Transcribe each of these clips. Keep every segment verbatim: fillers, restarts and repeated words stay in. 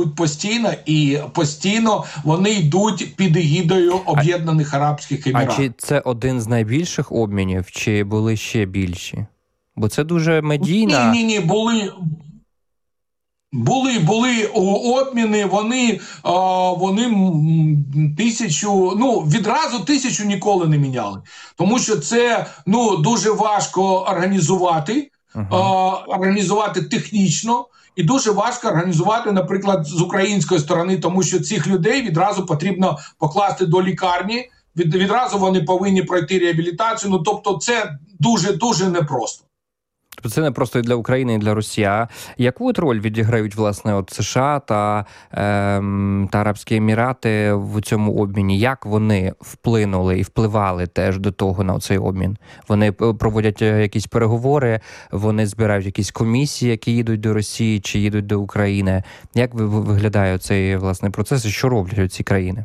йдуть постійно, і постійно вони йдуть під егідою Об'єднаних Арабських Еміратів. А чи це один з найбільших обмінів, чи були ще більші? Бо це дуже медійна... Ні, ні, ні, були... Були, були обміни, вони, вони тисячу, ну, відразу тисячу ніколи не міняли. Тому що це, ну, дуже важко організувати, uh-huh. організувати технічно, і дуже важко організувати, наприклад, з української сторони, тому що цих людей відразу потрібно покласти до лікарні, від, відразу вони повинні пройти реабілітацію, ну, тобто це дуже-дуже непросто. Це не просто і для України, і для Росії. Яку от роль відіграють, власне, от США та, ем, та Арабські Емірати в цьому обміні? Як вони вплинули і впливали теж до того на цей обмін? Вони проводять якісь переговори, вони збирають якісь комісії, які їдуть до Росії чи їдуть до України. Як виглядає цей, власне, процес і що роблять ці країни?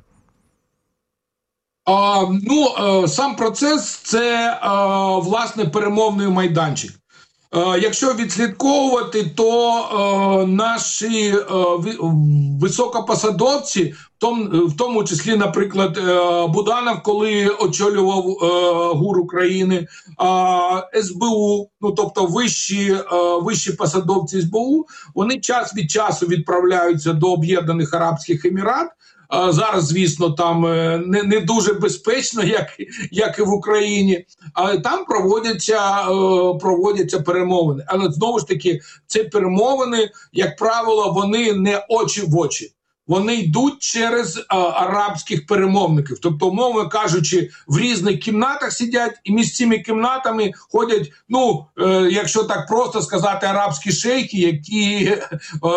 А, ну, сам процес – це, власне, перемовний майданчик. Якщо відслідковувати, то е, наші е, високопосадовці, в тому, в тому числі, наприклад, е, Буданов, коли очолював е, ГУР України, е, ес бе у, ну тобто вищі, е, вищі посадовці ес бе у, вони час від часу відправляються до Об'єднаних Арабських Емірат. Зараз, звісно, там не, не дуже безпечно, як, як і в Україні, але там проводяться, проводяться перемовини. Але знову ж таки, ці перемовини, як правило, вони не очі в очі. Вони йдуть через а, арабських перемовників. Тобто, умовно кажучи, в різних кімнатах сидять, і між цими кімнатами ходять, ну, е, якщо так просто сказати, арабські шейхи, які е,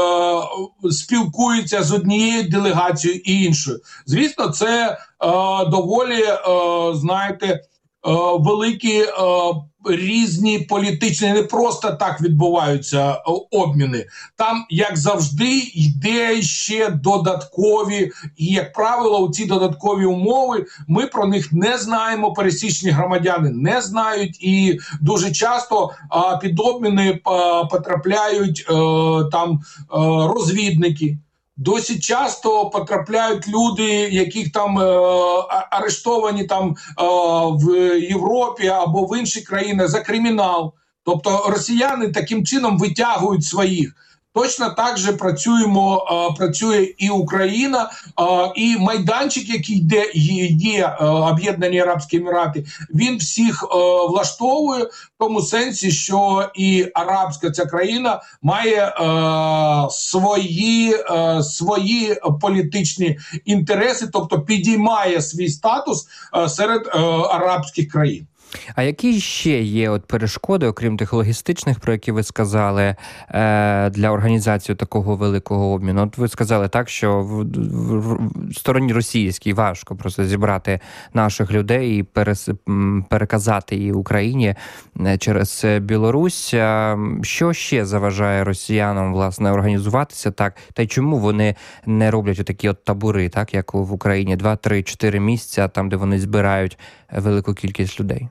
спілкуються з однією делегацією і іншою. Звісно, це е, доволі, е, знаєте, е, великі е, різні політичні, не просто так відбуваються обміни. Там, як завжди, йде ще додаткові, і, як правило, ці додаткові умови, ми про них не знаємо, пересічні громадяни не знають, і дуже часто а, під обміни а, потрапляють а, там а, розвідники. Досить часто потрапляють люди, яких там е, арештовані там е, в Європі або в інших країнах за кримінал. Тобто росіяни таким чином витягують своїх. Точно так же працюємо, е, працює і Україна, е, і майданчик, який йде, є, є е, Об'єднані Арабські Емірати, він всіх е, влаштовує в тому сенсі, що і арабська ця країна має е, свої, е, свої політичні інтереси, тобто підіймає свій статус е, серед е, арабських країн. А які ще є от перешкоди, окрім тих логістичних, про які ви сказали, для організації такого великого обміну? От ви сказали так, що в, в, в стороні російській важко просто зібрати наших людей і перес, переказати її Україні через Білорусь. Що ще заважає росіянам, власне, організуватися так? Та й чому вони не роблять отакі от табори, так, як в Україні, два, три, чотири місця, там, де вони збирають велику кількість людей?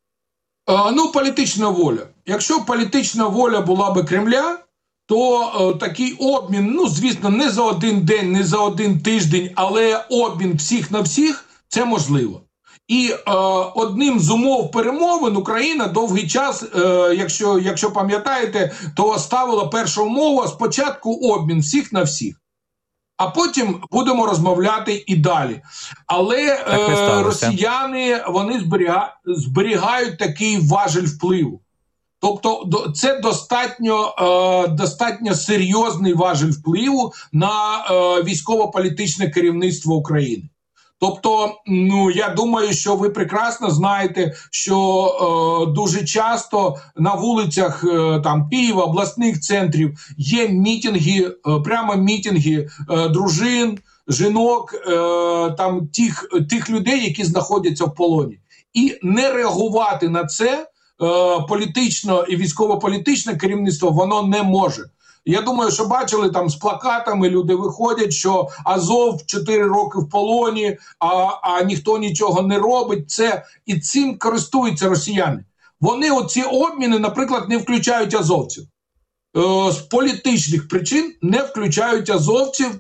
Ну, політична воля. Якщо політична воля була би Кремля, то е, такий обмін, ну, звісно, не за один день, не за один тиждень, але обмін всіх на всіх – це можливо. І е, одним з умов перемовин Україна довгий час, е, якщо, якщо пам'ятаєте, то ставила першу умову спочатку обмін всіх на всіх. А потім будемо розмовляти і далі. Але е, росіяни, вони зберігають, зберігають такий важіль впливу. Тобто до, це достатньо, е, достатньо серйозний важіль впливу на е, військово-політичне керівництво України. Тобто, ну, я думаю, що ви прекрасно знаєте, що е, дуже часто на вулицях е, там Києва, обласних центрів є мітинги, е, прямо мітинги е, дружин, жінок, е, там тих, тих людей, які знаходяться в полоні. І не реагувати на це е, політично і військово-політичне керівництво, воно не може. Я думаю, що бачили, там з плакатами люди виходять, що Азов чотири роки в полоні, а, а ніхто нічого не робить. Це, і цим користуються росіяни. Вони оці обміни, наприклад, не включають азовців. Е, з політичних причин не включають азовців,